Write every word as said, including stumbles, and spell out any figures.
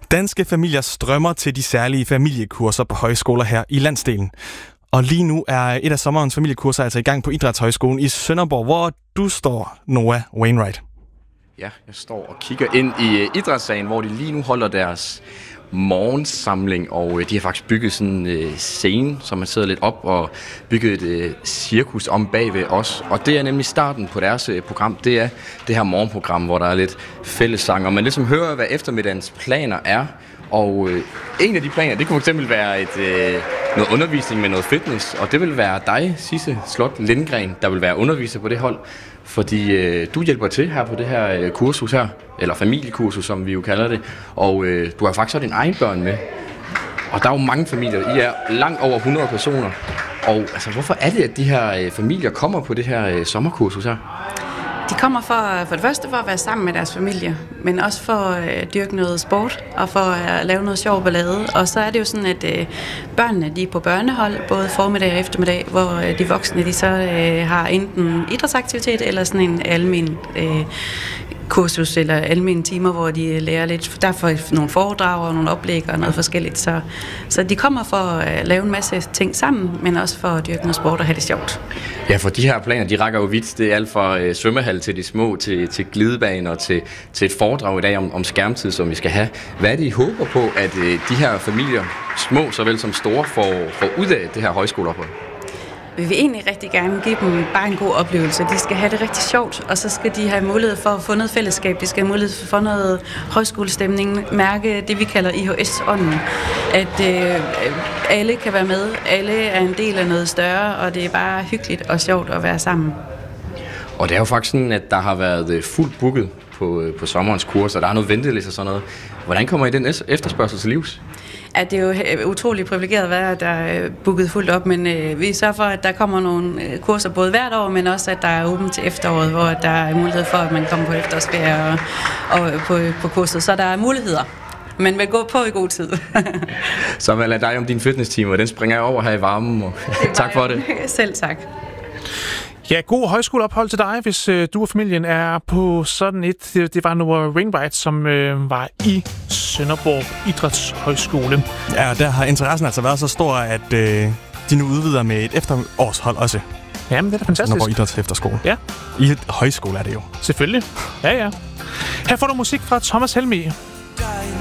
Danske familier strømmer til de særlige familiekurser på højskoler her i landsdelen. Og lige nu er et af sommerens familiekurser altså i gang på Idrætshøjskolen i Sønderborg, hvor du står, Noah Wainwright. Ja, jeg står og kigger ind i uh, idrætssagen, hvor de lige nu holder deres morgensamling, og uh, de har faktisk bygget sådan en uh, scene, som man sidder lidt op og bygget et uh, cirkus om bagved os. Og det er nemlig starten på deres uh, program. Det er det her morgenprogram, hvor der er lidt fællessang, og man ligesom hører, hvad eftermiddagens planer er. Og øh, en af de planer, det kunne fx være et, øh, noget undervisning med noget fitness, og det vil være dig, Sisse Slot Lindgren, der vil være underviser på det hold, fordi øh, du hjælper til her på det her øh, kursus her, eller familiekursus, som vi jo kalder det, og øh, du har faktisk også dine egne børn med. Og der er jo mange familier, I er langt over hundrede personer, og altså, hvorfor er det, at de her øh, familier kommer på det her øh, sommerkursus her? De kommer for, for det første for at være sammen med deres familie, men også for at øh, dyrke noget sport og for at lave noget sjov ballade. Og så er det jo sådan, at øh, børnene de er på børnehold, både formiddag og eftermiddag, hvor øh, de voksne de så øh, har enten idrætsaktivitet eller sådan en almen øh, kursus eller almene timer, hvor de lærer lidt. Der er nogle foredrag og nogle oplæg og noget forskelligt. Så, så de kommer for at lave en masse ting sammen, men også for at dyrke noget sport og have det sjovt. Ja, for de her planer, de rækker jo vidt. Det er alt fra øh, svømmehal til de små, til, til glidebaner, til, til et foredrag i dag om, om skærmtid, som vi skal have. Hvad er det, I håber på, at øh, de her familier, små såvel som store, får, får ud af det her højskoleophold? Vi vil egentlig rigtig gerne give dem bare en god oplevelse. De skal have det rigtig sjovt, og så skal de have mulighed for at få noget fællesskab. De skal have mulighed for at få noget højskolestemning, mærke det, vi kalder I H S-ånden. At øh, alle kan være med, alle er en del af noget større, og det er bare hyggeligt og sjovt at være sammen. Og det er jo faktisk sådan, at der har været fuldt booket på, på sommerens kurs, og der er noget venteliste og sådan noget. Hvordan kommer I den efterspørgsel til livs? At det er jo utroligt privilegeret at være, at der er booket fuldt op, men øh, vi sørger for, at der kommer nogle kurser både hvert år, men også, at der er åbent til efteråret, hvor der er mulighed for, at man kommer på efterårsferie og, og på, på kurset. Så der er muligheder, men vil gå på i god tid. Så vil jeg lade dig om din fitness-team, og den springer jeg over her i varmen. Og tak for det. Selv tak. Ja, god højskoleophold til dig, hvis øh, du og familien er på sådan et. Det, det var Noah Wainwright, som øh, var i Sønderborg Idrætshøjskole. Ja, og der har interessen altså været så stor, at øh, de nu udvider med et efterårshold også. Jamen, det er da fantastisk. Sønderborg Idræts Efterskole. Ja. I et højskole er det jo. Selvfølgelig. Ja, ja. Her får du musik fra Thomas Helmig.